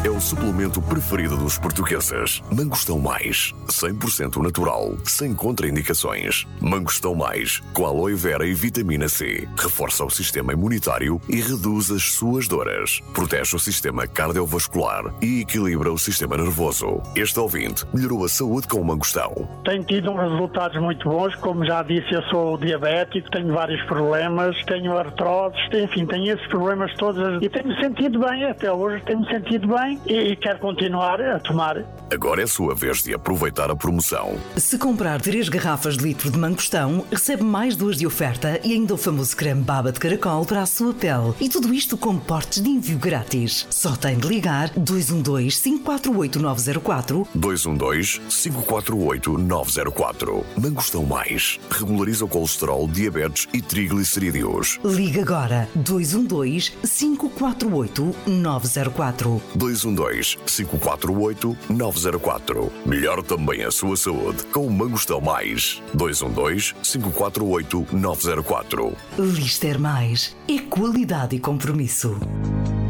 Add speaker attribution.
Speaker 1: é o suplemento preferido dos portugueses. Mangostão Mais, 100% natural, sem contraindicações. Mangostão Mais, com aloe vera e vitamina C. Reforça o sistema imunitário e reduz as suas dores. Protege o sistema cardiovascular e equilibra o sistema nervoso. Este ouvinte melhorou a saúde com o mangostão.
Speaker 2: Tenho tido resultados muito bons. Como já disse, eu sou diabético, tenho vários problemas, tenho artroses, enfim, tenho esses problemas todos e tenho-me sentido bem até hoje, tenho-me sentido bem e quero continuar a tomar.
Speaker 1: Agora é a sua vez de aproveitar a promoção.
Speaker 3: Se comprar 3 garrafas de litro de mangostão, recebe mais 2 de oferta e ainda o famoso creme baba de caracol para a sua pele. E tudo isto com portes de envio grátis. Só tem de ligar 212-548-904
Speaker 1: 212-548-904. Mangostão Mais. Regulariza o colesterol, diabetes e triglicerídeos.
Speaker 3: Liga agora 212-548-904
Speaker 1: 212-548-904. Melhor também a sua saúde com o Mangostão Mais. 212-548-904.
Speaker 3: Lister Mais é qualidade e compromisso.